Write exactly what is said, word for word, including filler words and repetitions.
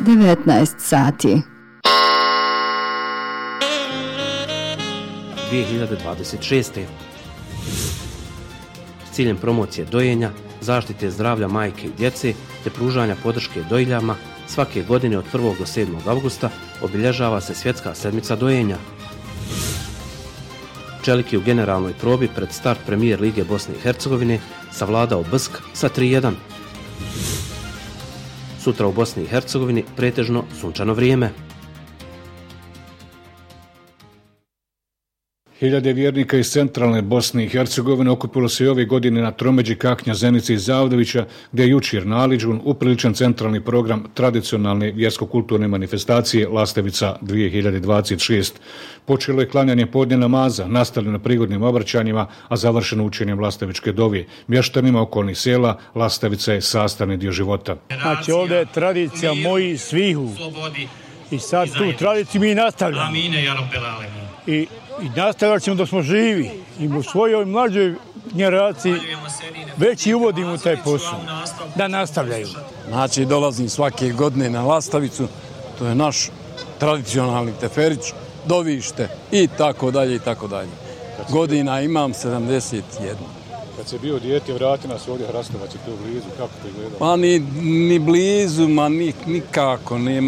devetnaest sati. dvije hiljade dvadeset šeste. S ciljem promocije dojenja, zaštite zdravlja majke i djece te pružanja podrške dojiljama, svake godine od prvog do sedmog avgusta obilježava se Svjetska sedmica dojenja. Čelik je u generalnoj probi pred start premijer Lige Bosne i Hercegovine savladao B S K sa tri jedan. Sutra u Bosni i Hercegovini pretežno sunčano vrijeme. Hiljade vjernika iz centralne Bosne i Hercegovine okupilo se i ove godine na tromeđi Kaknja, Zenice i Zavdovića, gdje je jučer na Aliđun upriličan centralni program tradicionalne vjersko-kulturne manifestacije Lastevica dvije hiljade dvadeset šest. Počelo je klanjanje podne namaza, nastavljeno prigodnim obraćanjima, a završeno učenjem Lastevičke dove. Mještanima okolnih sela Lastevica je sastavni dio života. Znači ovdje je tradicija moji svihu i sad tu tradiciju mi nastavljamo. I I nastavljat ćemo da smo živi i u svojoj mlađoj generaciji već i uvodimo taj posao, da nastavljaju. Znači dolazim svake godine na Lastavicu, to je naš tradicionalni teferić, dovište i tako dalje i tako dalje. Godina imam sedamdeset jedan. Kad se bio dijete, vrati nas ovdje Hrastovac i tu blizu, kako to izgleda? Pa ni, ni blizu, ma ni, nikako nema.